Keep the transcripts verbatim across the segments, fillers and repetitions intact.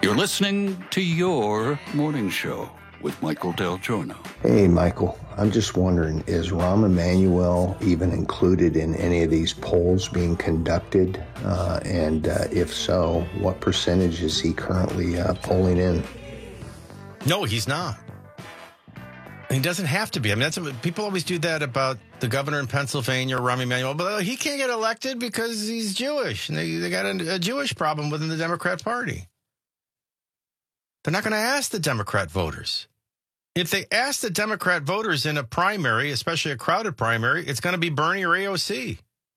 You're listening to Your Morning Show with Michael Del Giorno. Hey, Michael. I'm just wondering, is Rahm Emanuel even included in any of these polls being conducted? Uh, and uh, if so, what percentage is he currently uh, polling in? No, he's not. He doesn't have to be. I mean, that's people always do that about the governor in Pennsylvania, Rahm Emanuel, but he can't get elected because he's Jewish, and they, they got a, a Jewish problem within the Democrat Party. They're not going to ask the Democrat voters. If they ask the Democrat voters in a primary, especially a crowded primary, it's going to be Bernie or A O C.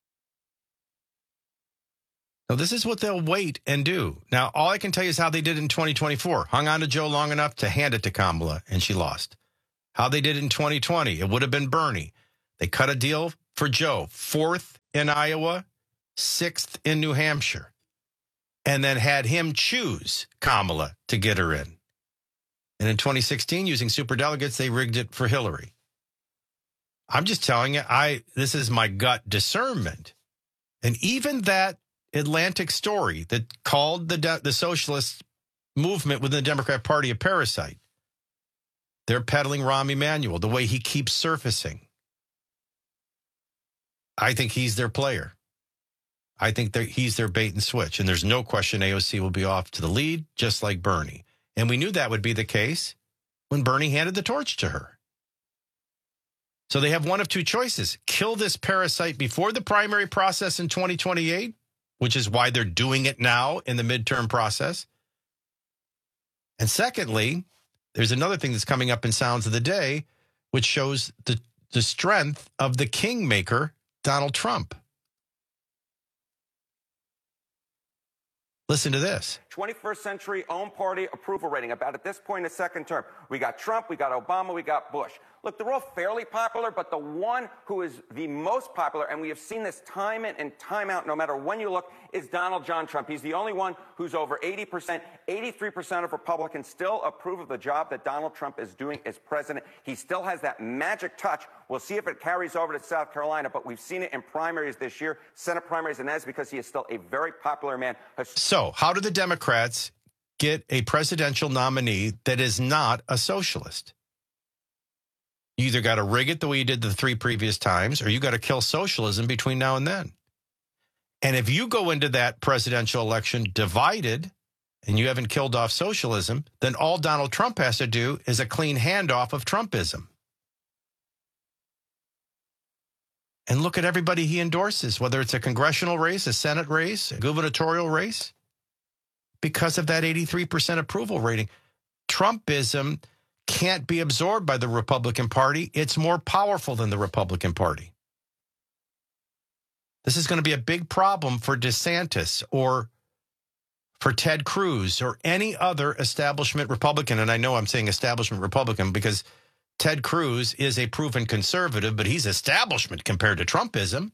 So this is what they'll wait and do. Now, all I can tell you is how they did it in twenty twenty-four. Hung on to Joe long enough to hand it to Kamala, and she lost. How they did it in twenty twenty, it would have been Bernie. They cut a deal for Joe, fourth in Iowa, sixth in New Hampshire, and then had him choose Kamala to get her in. And in twenty sixteen, using superdelegates, they rigged it for Hillary. I'm just telling you, I this is my gut discernment. And even that Atlantic story that called the de- the socialist movement within the Democrat Party a parasite, they're peddling Rahm Emanuel, the way he keeps surfacing. I think he's their player. I think he's their bait and switch. And there's no question A O C will be off to the lead, just like Bernie. And we knew that would be the case when Bernie handed the torch to her. So they have one of two choices. Kill this parasite before the primary process in twenty twenty-eight, which is why they're doing it now in the midterm process. And secondly, there's another thing that's coming up in Sounds of the Day, which shows the, the strength of the kingmaker, Donald Trump. Listen to this. twenty-first century own party approval rating, about at this point in the second term. We got Trump, we got Obama, we got Bush. Look, they're all fairly popular, but the one who is the most popular, and we have seen this time in and time out, no matter when you look, is Donald John Trump. He's the only one who's over eighty percent. eighty-three percent of Republicans still approve of the job that Donald Trump is doing as president. He still has that magic touch. We'll see if it carries over to South Carolina, but we've seen it in primaries this year, Senate primaries, and that's because he is still a very popular man. So how do the Democrats get a presidential nominee that is not a socialist? You either got to rig it the way you did the three previous times, or you got to kill socialism between now and then. And if you go into that presidential election divided and you haven't killed off socialism, then all Donald Trump has to do is a clean handoff of Trumpism. And look at everybody he endorses, whether it's a congressional race, a Senate race, a gubernatorial race, because of that eighty-three percent approval rating. Trumpism can't be absorbed by the Republican Party. It's more powerful than the Republican Party. This is going to be a big problem for DeSantis or for Ted Cruz or any other establishment Republican. And I know I'm saying establishment Republican because Ted Cruz is a proven conservative, but he's establishment compared to Trumpism.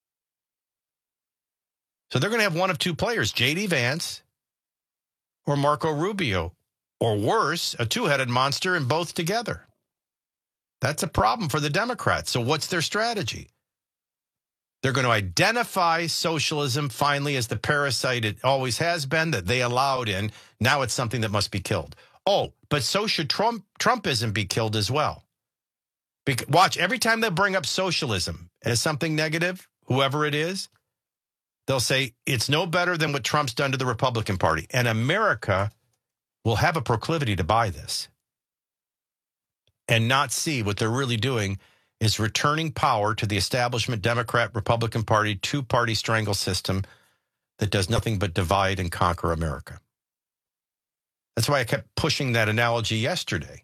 So they're going to have one of two players, J D Vance or Marco Rubio. Or worse, a two-headed monster in both together. That's a problem for the Democrats. So what's their strategy? They're going to identify socialism finally as the parasite it always has been that they allowed in. Now it's something that must be killed. Oh, but so should Trump, Trumpism be killed as well. Because, watch, every time they bring up socialism as something negative, whoever it is, they'll say it's no better than what Trump's done to the Republican Party. And America will have a proclivity to buy this and not see what they're really doing is returning power to the establishment Democrat-Republican Party two-party strangle system that does nothing but divide and conquer America. That's why I kept pushing that analogy yesterday.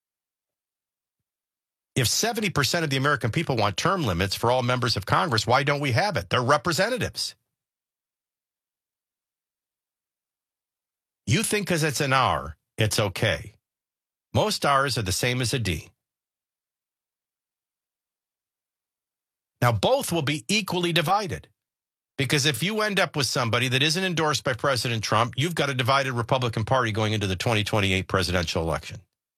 If seventy percent of the American people want term limits for all members of Congress, why don't we have it? They're representatives. You think because it's an R, it's okay. Most R's are the same as a D. Now, both will be equally divided. Because if you end up with somebody that isn't endorsed by President Trump, you've got a divided Republican Party going into the twenty twenty-eight presidential election.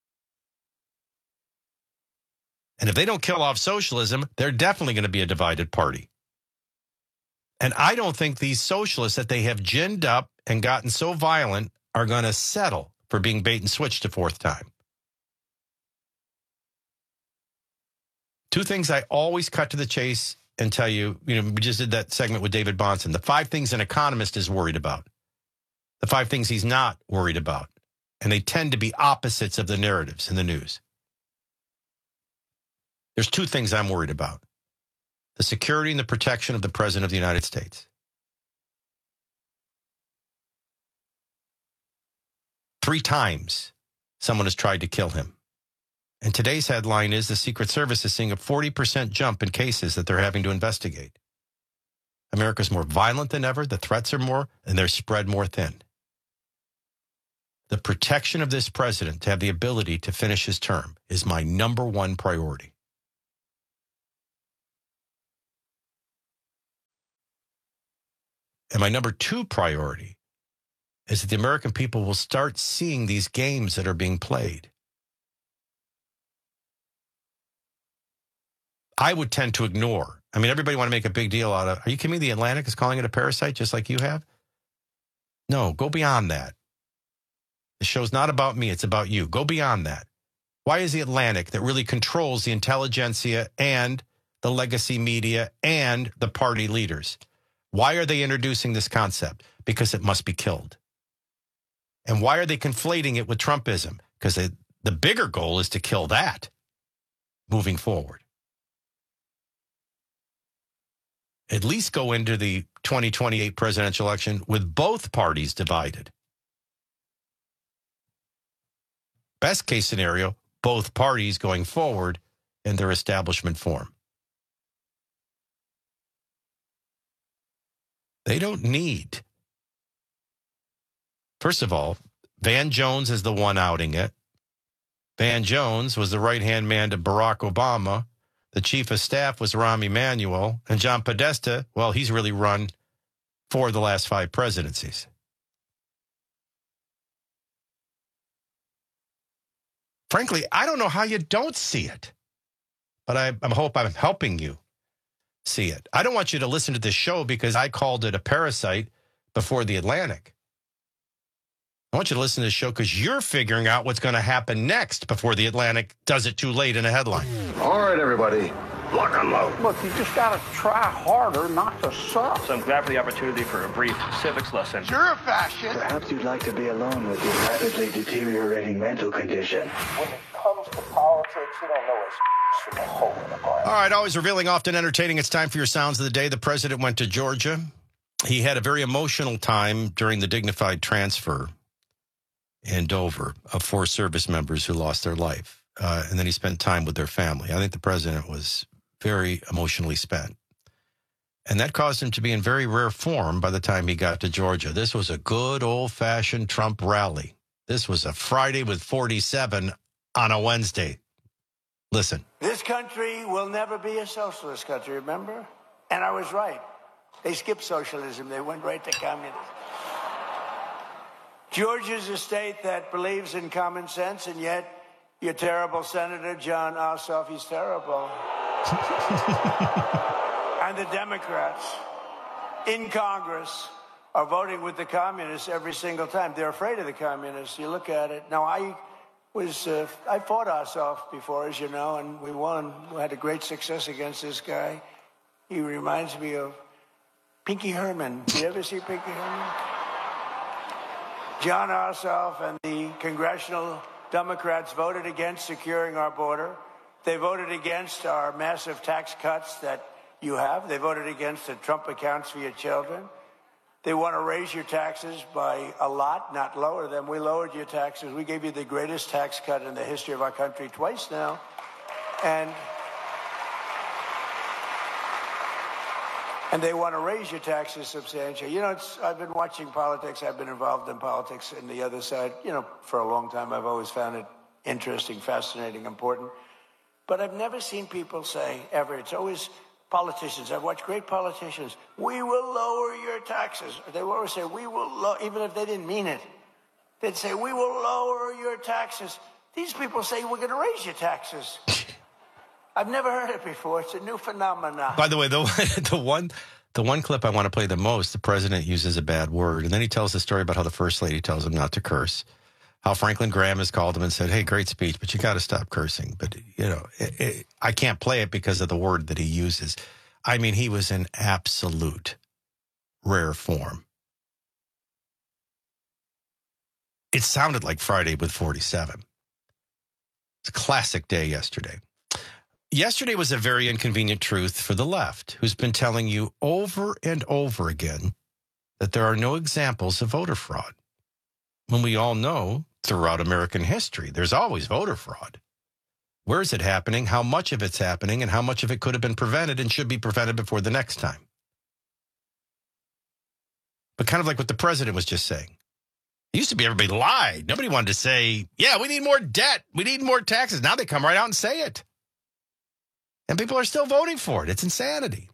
And if they don't kill off socialism, they're definitely going to be a divided party. And I don't think these socialists that they have ginned up and gotten so violent are going to settle for being bait and switched a fourth time. Two things I always cut to the chase and tell you, you know, we just did that segment with David Bahnsen. The five things an economist is worried about. The five things he's not worried about. And they tend to be opposites of the narratives in the news. There's two things I'm worried about. The security and the protection of the President of the United States. Three times someone has tried to kill him. And today's headline is the Secret Service is seeing a forty percent jump in cases that they're having to investigate. America's more violent than ever. The threats are more, and they're spread more thin. The protection of this president to have the ability to finish his term is my number one priority. And my number two priority is that the American people will start seeing these games that are being played. I would tend to ignore. I mean, everybody want to make a big deal out of, are you kidding me? The Atlantic is calling it a parasite just like you have? No, go beyond that. The show's not about me. It's about you. Go beyond that. Why is the Atlantic, that really controls the intelligentsia and the legacy media and the party leaders, why are they introducing this concept? Because it must be killed. And why are they conflating it with Trumpism? Because they, the bigger goal is to kill that moving forward. At least go into the twenty twenty-eight presidential election with both parties divided. Best case scenario, both parties going forward in their establishment form. They don't need. First of all, Van Jones is the one outing it. Van Jones was the right-hand man to Barack Obama. The chief of staff was Rahm Emanuel. And John Podesta, well, he's really run for the last five presidencies. Frankly, I don't know how you don't see it. But I, I hope I'm helping you see it. I don't want you to listen to this show because I called it a parasite before the Atlantic. I want you to listen to this show because you're figuring out what's going to happen next before the Atlantic does it too late in a headline. All right, everybody, lock and load. Look, you just got to try harder not to suck. So I'm glad for the opportunity for a brief civics lesson. You're a fascist. Perhaps you'd like to be alone with your rapidly deteriorating mental condition. When it comes to politics, you don't know it's from a hole in the bar. All right, always revealing, often entertaining. It's time for your sounds of the day. The president went to Georgia. He had a very emotional time during the dignified transfer in Dover of four service members who lost their life. Uh, and then he spent time with their family. I think the president was very emotionally spent. And that caused him to be in very rare form by the time he got to Georgia. This was a good old-fashioned Trump rally. This was a Friday with forty-seven on a Wednesday. Listen. This country will never be a socialist country, remember? And I was right. They skipped socialism. They went right to communism. Georgia's a state that believes in common sense, and yet your terrible Senator John Ossoff, he's terrible. And the Democrats in Congress are voting with the communists every single time. They're afraid of the communists. You look at it. Now, I was, uh, I fought Ossoff before, as you know, and we won. We had a great success against this guy. He reminds me of Pinky Herman. Did you ever see Pinky Herman? John Ossoff and the congressional Democrats voted against securing our border. They voted against our massive tax cuts that you have. They voted against the Trump accounts for your children. They want to raise your taxes by a lot, not lower them. We lowered your taxes. We gave you the greatest tax cut in the history of our country twice now. And And they want to raise your taxes substantially. You know, it's, I've been watching politics. I've been involved in politics on the other side, you know, for a long time. I've always found it interesting, fascinating, important. But I've never seen people say, ever, it's always politicians. I've watched great politicians. We will lower your taxes. They will always say, we will, lo-, even if they didn't mean it. They'd say, we will lower your taxes. These people say, we're going to raise your taxes. I've never heard it before. It's a new phenomenon. By the way, the, the one the one clip I want to play the most, the president uses a bad word. And then he tells the story about how the first lady tells him not to curse. How Franklin Graham has called him and said, hey, great speech, but you got to stop cursing. But, you know, it, it, I can't play it because of the word that he uses. I mean, he was in absolute rare form. It sounded like Friday with forty-seven. It's a classic day yesterday. Yesterday was a very inconvenient truth for the left, who's been telling you over and over again that there are no examples of voter fraud. When we all know throughout American history, there's always voter fraud. Where is it happening? How much of it's happening? And how much of it could have been prevented and should be prevented before the next time? But kind of like what the president was just saying. It used to be everybody lied. Nobody wanted to say, yeah, we need more debt. We need more taxes. Now they come right out and say it. And people are still voting for it. It's insanity.